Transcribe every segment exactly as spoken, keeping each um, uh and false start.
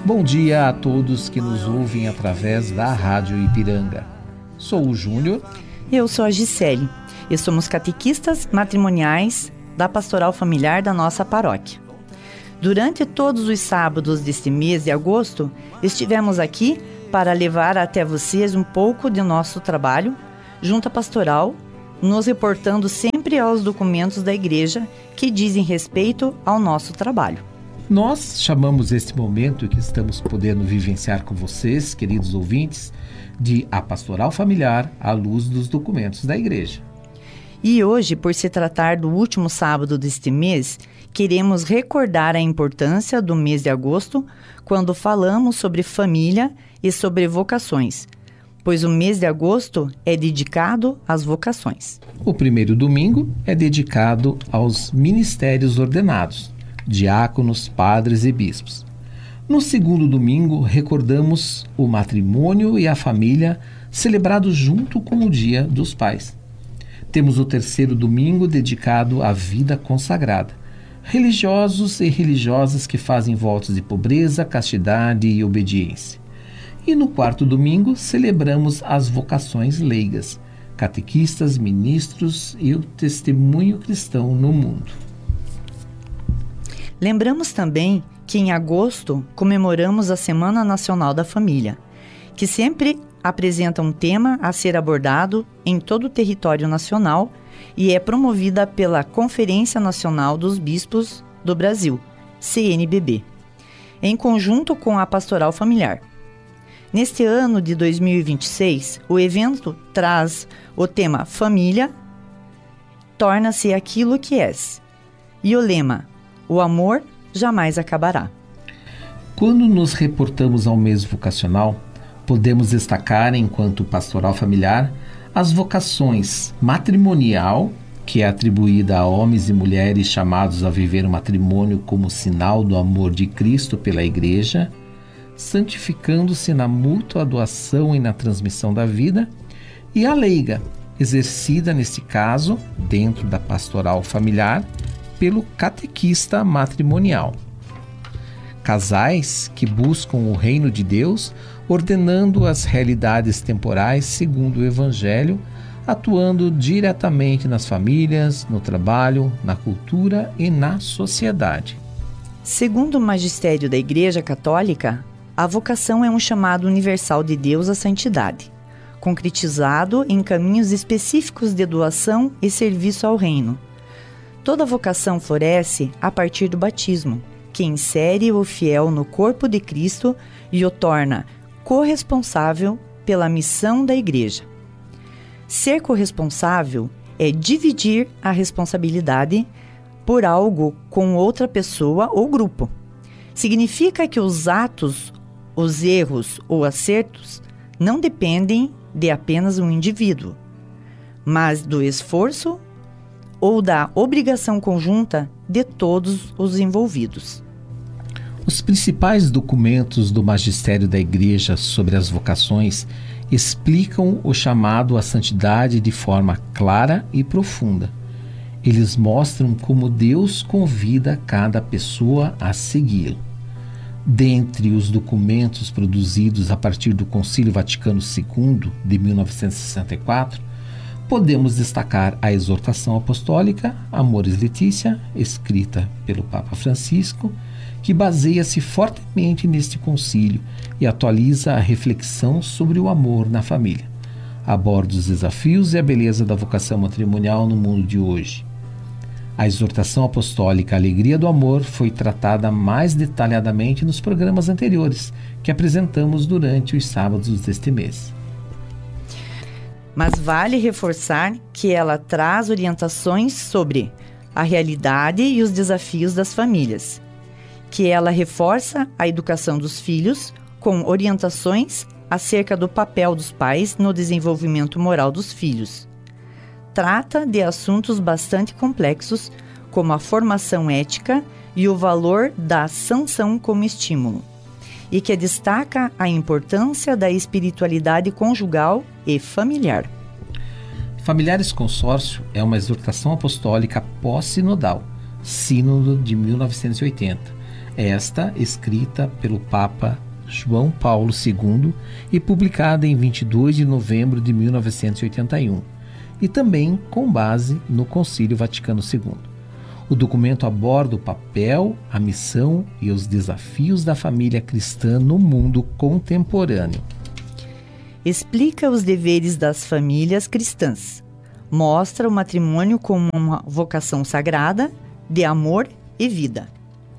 Bom dia a todos que nos ouvem através da Rádio Ipiranga. Sou o Júnior. Eu sou a Gisele e somos catequistas matrimoniais da Pastoral Familiar da nossa paróquia. Durante todos os sábados deste mês de agosto, estivemos aqui para levar até vocês um pouco de nosso trabalho junto à pastoral, nos reportando sempre aos documentos da igreja que dizem respeito ao nosso trabalho. Nós chamamos este momento que estamos podendo vivenciar com vocês, queridos ouvintes, de A Pastoral Familiar à luz dos documentos da igreja. E hoje, por se tratar do último sábado deste mês, queremos recordar a importância do mês de agosto quando falamos sobre família e sobre vocações, pois o mês de agosto é dedicado às vocações. O primeiro domingo é dedicado aos ministérios ordenados, diáconos, padres e bispos. No segundo domingo, recordamos o matrimônio e a família celebrados junto com o Dia dos Pais. Temos o terceiro domingo dedicado à vida consagrada, religiosos e religiosas que fazem votos de pobreza, castidade e obediência. E no quarto domingo, celebramos as vocações leigas, catequistas, ministros e o testemunho cristão no mundo. Lembramos também que em agosto comemoramos a Semana Nacional da Família, que sempre apresenta um tema a ser abordado em todo o território nacional e é promovida pela Conferência Nacional dos Bispos do Brasil, C N B B, em conjunto com a Pastoral Familiar. Neste ano de dois mil e vinte e seis, o evento traz o tema Família, torna-se aquilo que és, e o lema O amor jamais acabará. Quando nos reportamos ao mês vocacional, podemos destacar, enquanto pastoral familiar, as vocações matrimonial, que é atribuída a homens e mulheres chamados a viver o matrimônio como sinal do amor de Cristo pela Igreja, santificando-se na mútua doação e na transmissão da vida, e a leiga, exercida neste caso, dentro da pastoral familiar, pelo catequista matrimonial. Casais que buscam o reino de Deus, ordenando as realidades temporais segundo o Evangelho, atuando diretamente nas famílias, no trabalho, na cultura e na sociedade. Segundo o magistério da Igreja Católica, a vocação é um chamado universal de Deus à santidade, concretizado em caminhos específicos de doação e serviço ao reino. Toda vocação floresce a partir do batismo, que insere o fiel no corpo de Cristo e o torna corresponsável pela missão da Igreja. Ser corresponsável é dividir a responsabilidade por algo com outra pessoa ou grupo. Significa que os atos, os erros ou acertos não dependem de apenas um indivíduo, mas do esforço ou da obrigação conjunta de todos os envolvidos. Os principais documentos do magistério da Igreja sobre as vocações explicam o chamado à santidade de forma clara e profunda. Eles mostram como Deus convida cada pessoa a segui-lo. Dentre os documentos produzidos a partir do Concílio Vaticano segundo, de mil novecentos e sessenta e quatro, podemos destacar a exortação apostólica Amoris Laetitia, escrita pelo Papa Francisco, que baseia-se fortemente neste concílio e atualiza a reflexão sobre o amor na família. Aborda os desafios e a beleza da vocação matrimonial no mundo de hoje. A exortação apostólica Alegria do Amor foi tratada mais detalhadamente nos programas anteriores, que apresentamos durante os sábados deste mês. Mas vale reforçar que ela traz orientações sobre a realidade e os desafios das famílias, que ela reforça a educação dos filhos com orientações acerca do papel dos pais no desenvolvimento moral dos filhos. Trata de assuntos bastante complexos, como a formação ética e o valor da sanção como estímulo, e que destaca a importância da espiritualidade conjugal e familiar. Familiares Consórcio é uma exortação apostólica pós-sinodal, Sínodo de mil novecentos e oitenta, esta escrita pelo Papa João Paulo segundo e publicada em vinte e dois de novembro de mil novecentos e oitenta e um, e também com base no Concílio Vaticano segundo. O documento aborda o papel, a missão e os desafios da família cristã no mundo contemporâneo. Explica os deveres das famílias cristãs. Mostra o matrimônio como uma vocação sagrada, de amor e vida.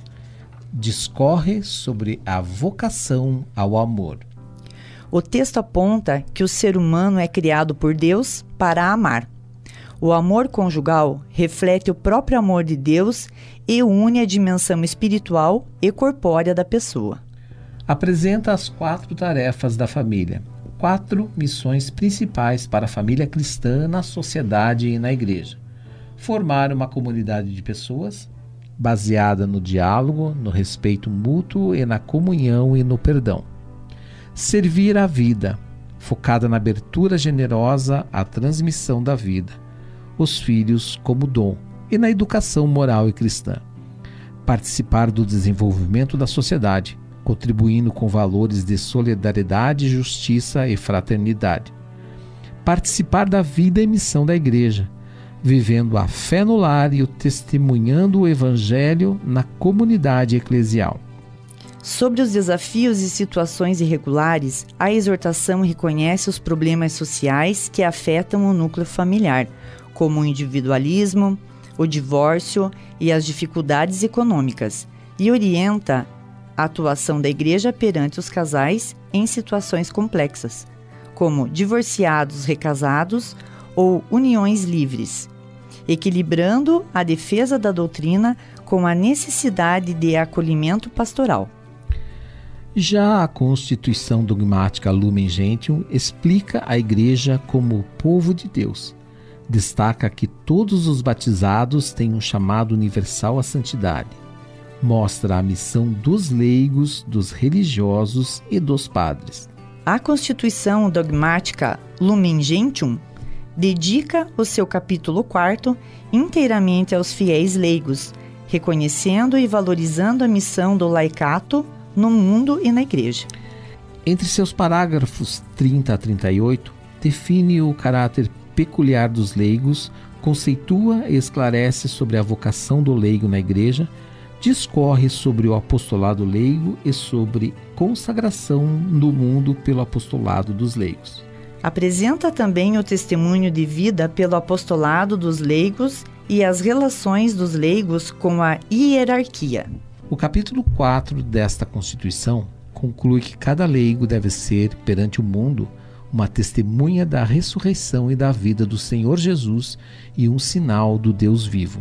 Discorre sobre a vocação ao amor. O texto aponta que o ser humano é criado por Deus para amar. O amor conjugal reflete o próprio amor de Deus e une a dimensão espiritual e corpórea da pessoa. Apresenta as quatro tarefas da família, quatro missões principais para a família cristã na sociedade e na igreja. Formar uma comunidade de pessoas baseada no diálogo, no respeito mútuo e na comunhão e no perdão. Servir a vida, focada na abertura generosa à transmissão da vida, os filhos como dom e na educação moral e cristã. Participar do desenvolvimento da sociedade, contribuindo com valores de solidariedade, justiça e fraternidade. Participar da vida e missão da igreja, vivendo a fé no lar e o testemunhando o evangelho na comunidade eclesial. Sobre os desafios e situações irregulares, a exortação reconhece os problemas sociais que afetam o núcleo familiar, como o individualismo, o divórcio e as dificuldades econômicas, e orienta a atuação da igreja perante os casais em situações complexas, como divorciados recasados ou uniões livres, equilibrando a defesa da doutrina com a necessidade de acolhimento pastoral. Já a Constituição Dogmática Lumen Gentium explica a Igreja como o povo de Deus. Destaca que todos os batizados têm um chamado universal à santidade. Mostra a missão dos leigos, dos religiosos e dos padres. A Constituição Dogmática Lumen Gentium dedica o seu capítulo quarto inteiramente aos fiéis leigos, reconhecendo e valorizando a missão do laicato no mundo e na igreja. Entre seus parágrafos trinta a trinta e oito, define o caráter peculiar dos leigos, conceitua e esclarece sobre a vocação do leigo na igreja, discorre sobre o apostolado leigo e sobre consagração no mundo pelo apostolado dos leigos. Apresenta também o testemunho de vida pelo apostolado dos leigos e as relações dos leigos com a hierarquia. O capítulo quatro desta Constituição conclui que cada leigo deve ser, perante o mundo, uma testemunha da ressurreição e da vida do Senhor Jesus e um sinal do Deus vivo.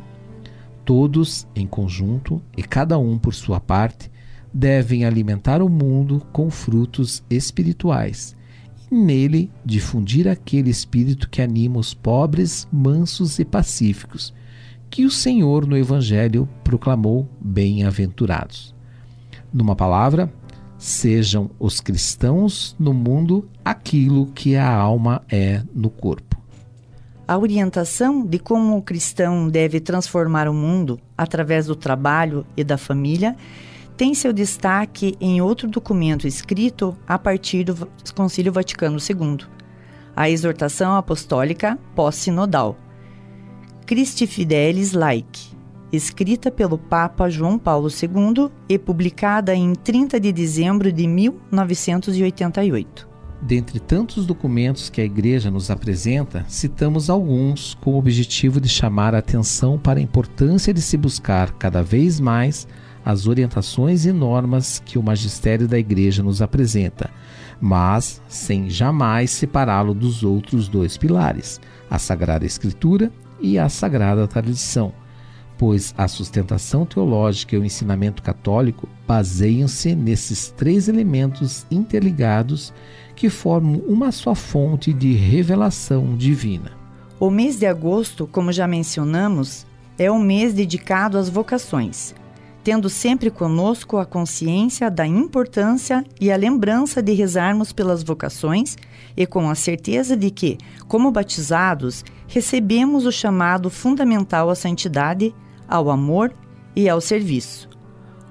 Todos, em conjunto, e cada um por sua parte, devem alimentar o mundo com frutos espirituais e nele difundir aquele espírito que anima os pobres, mansos e pacíficos, que o Senhor no Evangelho proclamou bem-aventurados. Numa palavra, sejam os cristãos no mundo aquilo que a alma é no corpo. A orientação de como o cristão deve transformar o mundo através do trabalho e da família tem seu destaque em outro documento escrito a partir do Concílio Vaticano segundo, a Exortação Apostólica Pós-Sinodal, Christi Fidelis Laici, escrita pelo Papa João Paulo segundo e publicada em trinta de dezembro de mil novecentos e oitenta e oito. Dentre tantos documentos que a Igreja nos apresenta, citamos alguns com o objetivo de chamar a atenção para a importância de se buscar cada vez mais as orientações e normas que o magistério da Igreja nos apresenta, mas sem jamais separá-lo dos outros dois pilares, a Sagrada Escritura e a Sagrada Tradição, pois a sustentação teológica e o ensinamento católico baseiam-se nesses três elementos interligados que formam uma só fonte de revelação divina. O mês de agosto, como já mencionamos, é um mês dedicado às vocações, tendo sempre conosco a consciência da importância e a lembrança de rezarmos pelas vocações e com a certeza de que, como batizados, recebemos o chamado fundamental à santidade, ao amor e ao serviço.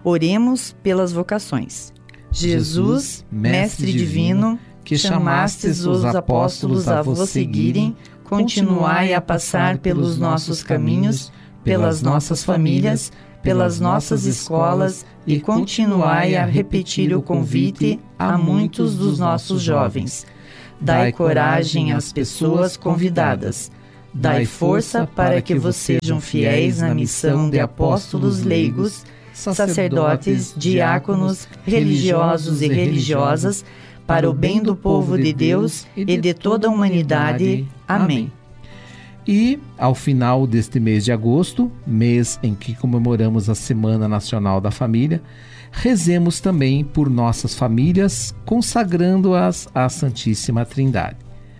Oremos pelas vocações. Jesus, Mestre Divino, que chamastes os apóstolos a vos seguirem, continuai a passar pelos nossos caminhos, pelas nossas famílias, pelas nossas escolas e continuai a repetir o convite a muitos dos nossos jovens. Dai coragem às pessoas convidadas. Dai força para que vos sejam fiéis na missão de apóstolos leigos, sacerdotes, diáconos, religiosos e religiosas, para o bem do povo de Deus e de toda a humanidade. Amém. E, ao final deste mês de agosto, mês em que comemoramos a Semana Nacional da Família, rezemos também por nossas famílias, consagrando-as à Santíssima Trindade.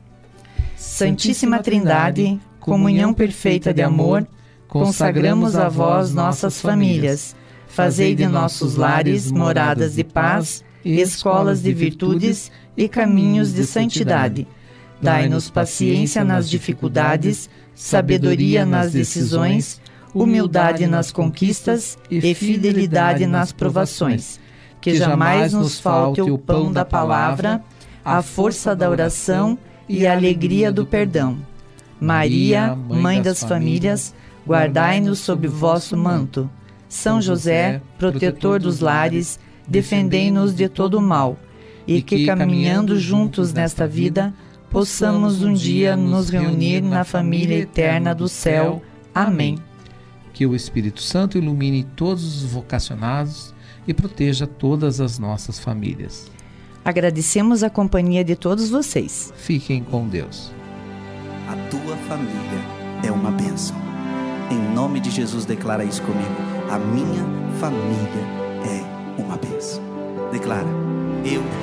Santíssima Trindade, comunhão perfeita de amor, consagramos a vós nossas famílias. Fazei de nossos lares moradas de paz, escolas de virtudes e caminhos de santidade. Dai-nos paciência nas dificuldades, sabedoria nas decisões, humildade nas conquistas e fidelidade nas provações. Que jamais nos falte o pão da palavra, a força da oração e a alegria do perdão. Maria, Mãe das Famílias, guardai-nos sob o vosso manto. São José, protetor dos lares, defendei-nos de todo o mal, e que, caminhando juntos nesta vida, possamos um dia nos reunir na família eterna do céu. Amém. Que o Espírito Santo ilumine todos os vocacionados e proteja todas as nossas famílias. Agradecemos a companhia de todos vocês. Fiquem com Deus. A tua família é uma bênção. Em nome de Jesus, declara isso comigo. A minha família é uma bênção. Declara: eu